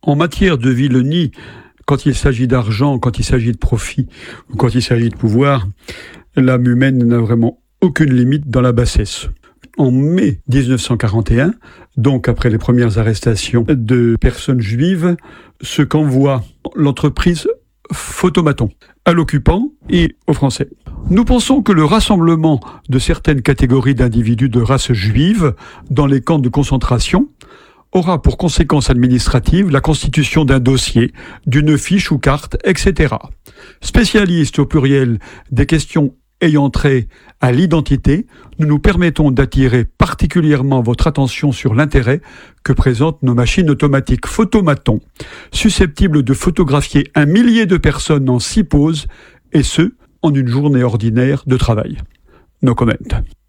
En matière de vilenie, quand il s'agit d'argent, quand il s'agit de profit ou quand il s'agit de pouvoir, l'âme humaine n'a vraiment aucune limite dans la bassesse. En mai 1941, donc après les premières arrestations de personnes juives, ce qu'envoie l'entreprise Photomaton à l'occupant et aux Français. Nous pensons que le rassemblement de certaines catégories d'individus de race juive dans les camps de concentration aura pour conséquence administrative la constitution d'un dossier, d'une fiche ou carte, etc. Spécialistes au pluriel des questions ayant trait à l'identité, nous nous permettons d'attirer particulièrement votre attention sur l'intérêt que présentent nos machines automatiques Photomaton, susceptibles de photographier 1 millier de personnes en 6 poses, et ce, en une journée ordinaire de travail. No comment.